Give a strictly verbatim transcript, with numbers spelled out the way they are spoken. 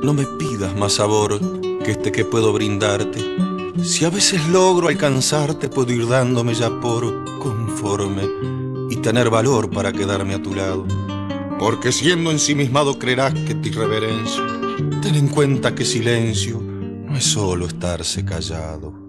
No me pidas más sabor que este que puedo brindarte. Si a veces logro alcanzarte, puedo ir dándome ya por conforme y tener valor para quedarme a tu lado. Porque siendo ensimismado creerás que te irreverencio. Ten en cuenta que silencio no es solo estarse callado.